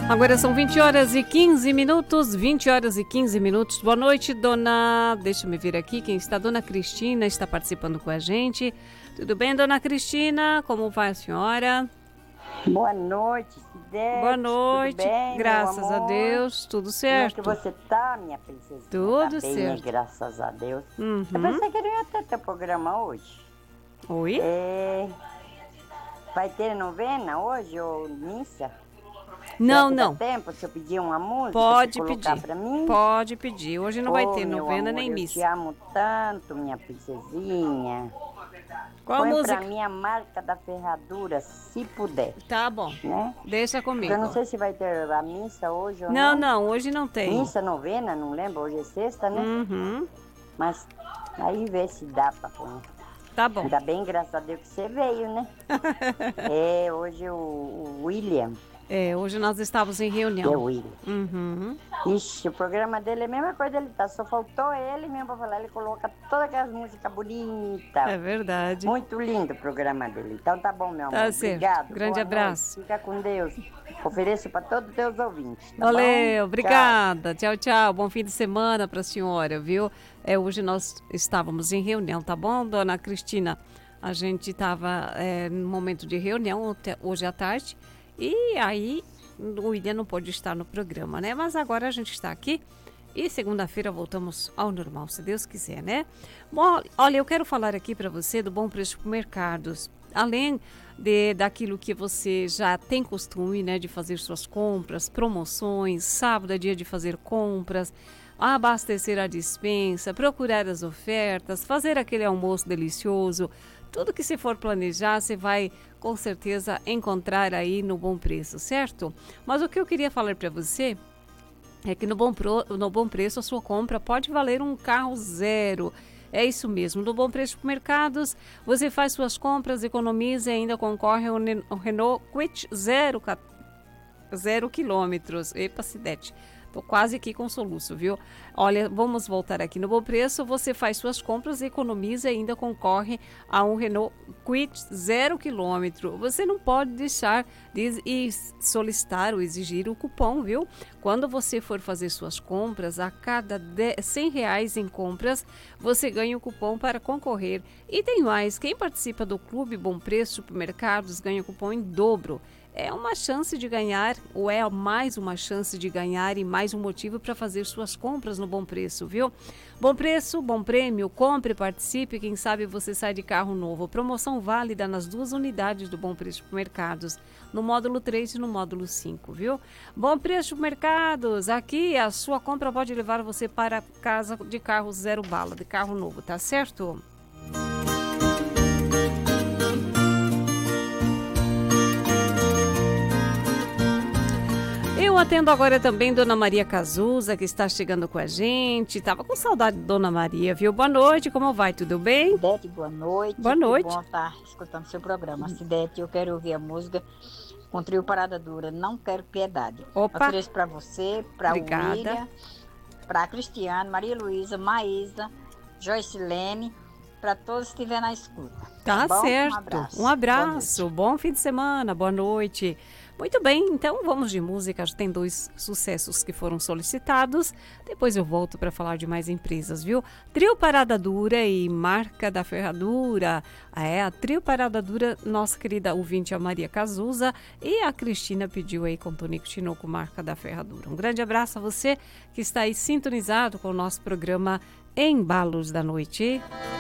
Agora são 20 horas e 15 minutos, 20 horas e 15 minutos. Boa noite, dona... Deixa eu me ver aqui quem está. Dona Cristina está participando com a gente. Tudo bem, dona Cristina? Como vai a senhora? Boa noite, Cidete. Boa noite, tudo bem, graças meu a amor? Deus, tudo certo. Como é que você tá, minha princesinha? Tudo tá bem, certo. graças a Deus. Uhum. Eu pensei que não ia ter teu programa hoje. Oi? Vai ter novena hoje ou missa? Não, Será que não. dá tempo se eu pedir uma música? Pode você colocar pedir. pra mim? Pode pedir. Hoje não vai ter meu novena amor, nem eu te missa. amo tanto, minha princesinha. Qual Põe música? pra mim a marca da ferradura, se puder, Tá bom. né? Deixa comigo. Eu não sei se vai ter a missa hoje ou Não, não. não, hoje não tem. Missa, novena, não lembro, hoje é sexta, né? Uhum. Mas aí vê se dá pra pôr. Tá bom. Ainda bem, graças a Deus que você veio, né? Hoje o William. Hoje nós estávamos em É o reunião. William. Uhum. Ixi, o programa dele é a mesma coisa dele tá. Só faltou ele mesmo pra falar. Ele coloca todas aquelas músicas bonitas. É verdade. Muito lindo o programa dele. Então tá bom, meu amor. Tá certo. Obrigado. Grande Boa abraço. noite. Fica com Deus. Ofereço pra todos os teus ouvintes. Tá Valeu, bom? obrigada. Tchau, tchau. Bom fim de semana para a senhora, viu? Hoje nós estávamos em reunião, tá bom, dona Cristina? A gente estava no momento de reunião hoje à tarde e aí o William não pôde estar no programa, né? Mas agora a gente está aqui e segunda-feira voltamos ao normal, se Deus quiser, né? Bom, olha, eu quero falar aqui para você do Bom Preço Supermercados. Além daquilo que você já tem costume, né, de fazer suas compras, promoções, sábado é dia de fazer compras, abastecer a despensa, procurar as ofertas, fazer aquele almoço delicioso, tudo que se for planejar, você vai com certeza encontrar aí no Bom Preço, certo? Mas o que eu queria falar para você é que no Bom Preço a sua compra pode valer um carro zero. É isso mesmo, no Bom Preço Supermercados, você faz suas compras, economiza e ainda concorre ao Renault Kwid 0 quilômetros. Epa, Cidete, tô quase aqui com soluço, viu? Olha, vamos voltar aqui no Bom Preço, você faz suas compras, economiza e ainda concorre a um Renault Kwid 0 quilômetro. Você não pode deixar de solicitar ou exigir o cupom, viu? Quando você for fazer suas compras, a cada R$100 em compras, você ganha o cupom para concorrer. E tem mais, quem participa do Clube Bom Preço Supermercados ganha cupom em dobro. É uma chance de ganhar, ou é mais uma chance de ganhar e mais um motivo para fazer suas compras no Bom Preço, viu? Bom preço, bom prêmio, compre, participe, quem sabe você sai de carro novo. Promoção válida nas 2 unidades do Bom Preço Supermercados, no módulo 3 e no módulo 5, viu? Bom Preço Supermercados, aqui a sua compra pode levar você para casa de carro zero bala, de carro novo, tá certo? Eu atendo agora também Dona Maria Cazuza, que está chegando com a gente. Tava com saudade de Dona Maria, viu? Boa noite, como vai? Tudo bem? Cidete, boa noite. Boa noite. Que bom estar escutando seu programa. Cidete, eu quero ouvir a música com o trio Parada Dura, Não Quero Piedade. Opa. Ofereço para você, para o William, para a Cristiane, Maria Luísa, Maísa, Joyce Lene, para todos que estiverem na escuta. Tá bom? certo. Um abraço. Bom fim de semana. Boa noite. Muito bem, então vamos de música. Tem 2 sucessos que foram solicitados. Depois eu volto para falar de mais empresas, viu? Trio Parada Dura e Marca da Ferradura. A Trio Parada Dura, nossa querida ouvinte, a Maria Cazuza, e a Cristina pediu aí com Tonico Tinoco, Marca da Ferradura. Um grande abraço a você que está aí sintonizado com o nosso programa Embalos da Noite.